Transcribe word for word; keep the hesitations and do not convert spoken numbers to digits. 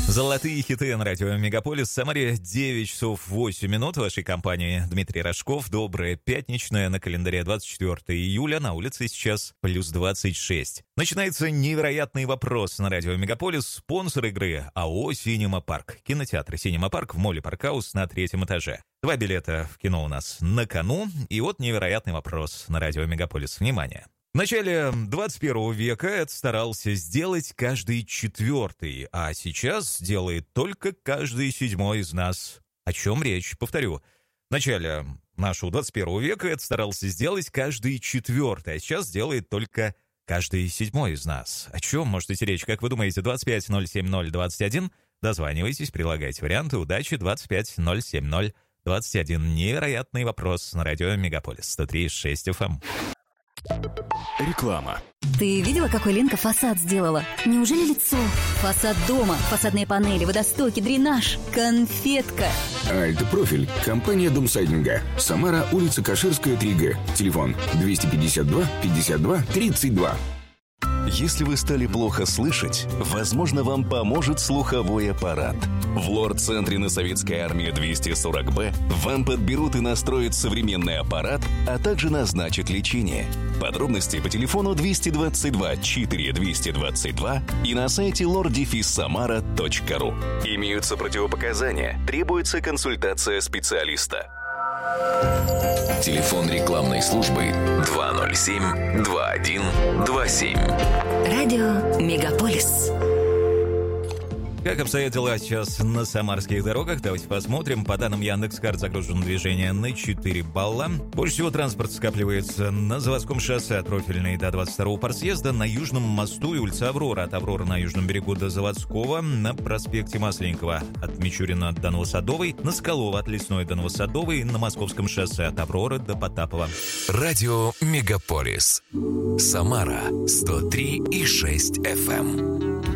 Золотые хиты на радио Мегаполис. В Самаре девять часов восемь минут. В вашей компании Дмитрий Рожков. Доброе пятничное. На календаре двадцать четвёртое июля. На улице сейчас плюс двадцать шесть. Начинается невероятный вопрос на радио Мегаполис. Спонсор игры АО «Синема Парк». Кинотеатр «Синема Парк» в моле Паркхаус на третьем этаже. Два билета в кино у нас на кону. И вот невероятный вопрос на радио Мегаполис. Внимание. В начале двадцать первого века это старался сделать каждый четвертый, а сейчас делает только каждый седьмой из нас. О чем речь? Повторю. В начале нашего двадцать первого века это старался сделать каждый четвертый, а сейчас делает только каждый седьмой из нас. О чем может идти речь? Как вы думаете, двадцать пять ноль семь ноль двадцать один? Дозванивайтесь, прилагайте варианты. Удачи, двадцать пять ноль семь ноль двадцать один. Невероятный вопрос на радио Мегаполис сто три и шесть эф эм. Реклама. Ты видела, какой Ленка фасад сделала? Неужели лицо? Фасад дома, фасадные панели, водостоки, дренаж, конфетка. Альт-профиль. Компания Домсайдинга. Самара, улица Каширская, три гэ. Телефон двести пятьдесят два пятьдесят два тридцать два. Если вы стали плохо слышать, возможно, вам поможет слуховой аппарат. В лор-центре на Советской армии двести сорок бэ вам подберут и настроят современный аппарат, а также назначат лечение. Подробности по телефону двести двадцать два четыре двести двадцать два и на сайте лор самара точка ру. Имеются противопоказания, требуется консультация специалиста. Телефон рекламной службы два ноль семь два один два семь. Радио Мегаполис. Как обстоят дела сейчас на самарских дорогах? Давайте посмотрим. По данным Яндекс.Карт, загружено движение на четыре балла. Больше всего транспорт скапливается на Заводском шоссе от Профильной до двадцать второго парсъезда, на Южном мосту и улице Аврора. От Аврора на Южном берегу до Заводского, на проспекте Масленникова от Мичурина до Новосадовой, на Скалова от Лесной до Новосадовой, на Московском шоссе от Авроры до Потапова. Радио Мегаполис. Самара сто три и шесть эф эм.